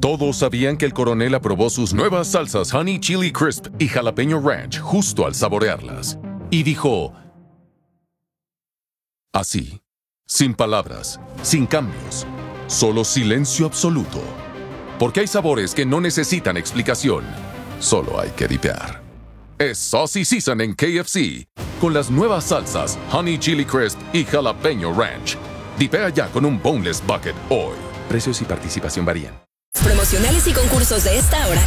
Todos sabían que el coronel aprobó sus nuevas salsas Honey Chili Crisp y Jalapeño Ranch justo al saborearlas. Y dijo... así, sin palabras, sin cambios, solo silencio absoluto. Porque hay sabores que no necesitan explicación, solo hay que dipear. Es Saucy Season en KFC, con las nuevas salsas Honey Chili Crisp y Jalapeño Ranch. Dipea ya con un Boneless Bucket hoy. Precios y participación varían. Promocionales y concursos de esta hora